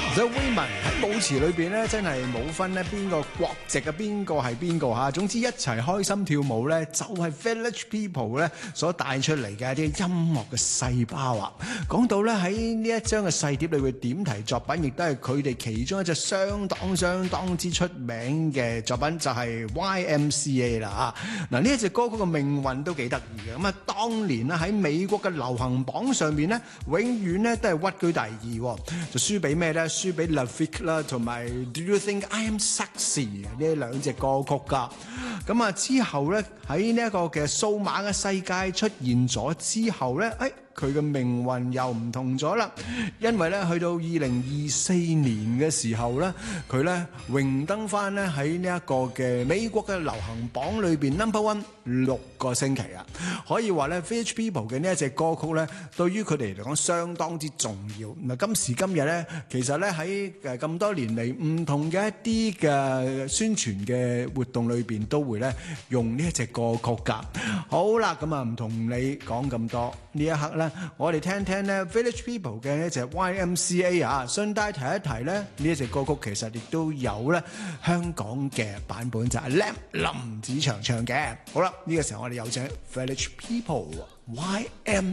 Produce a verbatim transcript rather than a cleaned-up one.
The Women 喺舞池裏邊咧，真係冇分咧邊個國籍啊，邊個係邊個嚇。總之一齊開心跳舞咧，就係 Village People 咧所帶出嚟嘅一啲音樂嘅細胞啊。講到咧喺呢一張嘅細碟裏會點題作品，亦都係佢哋其中一隻相當相當之出名嘅作品，就係 Y M C A 啦嚇。嗱呢一隻歌曲嘅命運都幾得意嘅。咁啊，當年咧喺美國嘅流行榜上邊咧，永遠咧都係屈居第二，就輸俾咩咧？輸俾 La Vic 啦，同埋 Do You Think I Am Sexy 呢兩隻歌曲㗎。咁啊之後咧喺呢一個嘅數碼嘅世界出現咗之後咧，誒佢嘅命運又唔同咗啦。因為咧去到二零二四年嘅時候咧，佢咧榮登翻咧喺呢一個嘅美國嘅流行榜裏邊 number one 六個星期啊，可以話咧 Village People 嘅呢一隻歌曲咧，對於佢哋嚟講相當之重要。嗱今時今日咧，其實咧喺誒咁多年嚟唔同嘅一啲嘅宣傳嘅活動裏邊，都會咧用呢一隻歌曲㗎。好啦，咁啊唔同你講咁多，呢一刻咧，我哋聽聽咧 Village People 嘅一隻 Y M C A 啊，順帶提一提咧，呢一隻歌曲其實亦都有咧香港嘅版本，就係 Lam 林子祥唱嘅。好啦，呢個時候我哋有請 Village People Y M